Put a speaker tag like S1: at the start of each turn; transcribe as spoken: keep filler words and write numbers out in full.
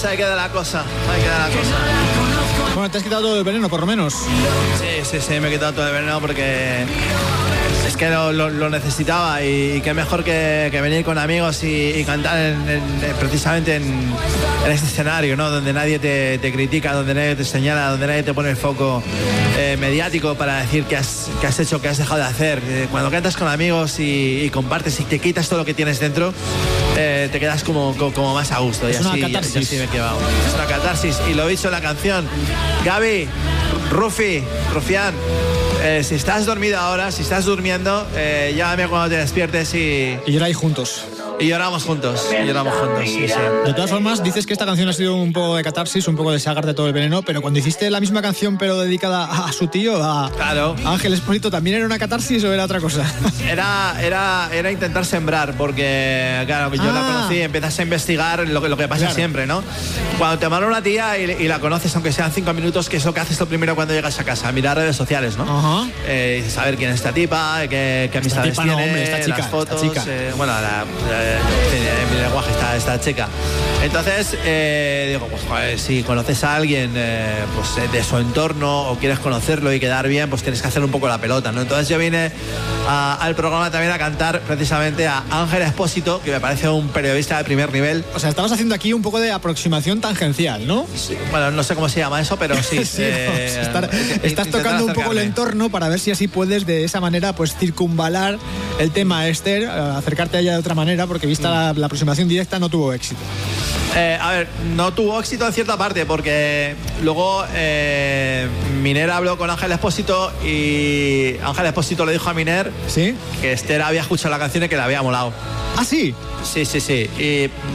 S1: ahí queda la cosa, ahí queda la cosa.
S2: Bueno, te has quitado todo el veneno, por lo menos.
S1: Sí, sí, sí, me he quitado todo el veneno porque es que lo, lo, lo necesitaba y, y qué mejor que, que venir con amigos y, y cantar en, en, precisamente en, en este escenario, ¿no? Donde nadie te, te critica, donde nadie te señala, donde nadie te pone el foco eh, mediático para decir qué has, qué has hecho, qué has dejado de hacer. Eh, cuando cantas con amigos y, y compartes y te quitas todo lo que tienes dentro, eh, te quedas como, como, como más a gusto.
S2: Es
S1: y
S2: una
S1: así,
S2: catarsis.
S1: y así me he quedado. Es una catarsis. Y lo he dicho en la canción. Gaby, Rufi, Rufián, eh, si estás dormido ahora, si estás durmiendo, eh, llámame cuando te despiertes y...
S2: Y lloráis juntos.
S1: Y lloramos juntos, y lloramos juntos, sí, sí.
S2: De todas formas, dices que esta canción ha sido un poco de catarsis, un poco de sacarte todo el veneno, pero cuando hiciste la misma canción pero dedicada a, a su tío, a,
S1: claro.
S2: a Ángel Expósito, ¿también era una catarsis o era otra cosa?
S1: Era, era, era intentar sembrar, porque claro, yo ah. la conocí, empiezas a investigar lo que, lo que pasa claro. siempre, ¿no? Cuando te manda una tía y, y la conoces, aunque sean cinco minutos, que es lo que haces lo primero cuando llegas a casa, mirar redes sociales, ¿no?
S2: Uh-huh.
S1: Eh, saber quién es esta tipa, qué, qué amistades
S2: esta tipa,
S1: tiene,
S2: no, hombre, esta chica,
S1: las fotos,
S2: esta chica.
S1: Eh, bueno, la... la en mi lenguaje está esta chica. Entonces eh, digo, pues joder, si conoces a alguien eh, pues de su entorno o quieres conocerlo y quedar bien, pues tienes que hacer un poco la pelota, ¿no? Entonces yo vine a, al programa también a cantar precisamente a Ángel Expósito, que me parece un periodista de primer nivel.
S2: O sea, estabas haciendo aquí un poco de aproximación tangencial, ¿no?
S1: Sí, bueno, no sé cómo se llama eso, pero sí.
S2: sí
S1: eh,
S2: no, estar, estás tocando un poco el entorno para ver si así puedes de esa manera pues circunvalar el tema Esther, acercarte a ella de otra manera, porque vista mm. la, la aproximación directa no tuvo éxito.
S1: Eh, a ver, no tuvo éxito en cierta parte porque luego eh, Miner habló con Ángel Expósito y Ángel Expósito le dijo a Miner
S2: ¿sí?
S1: que Esther había escuchado la canción y que le había molado.
S2: ¿Ah, sí?
S1: Sí, sí, sí. Y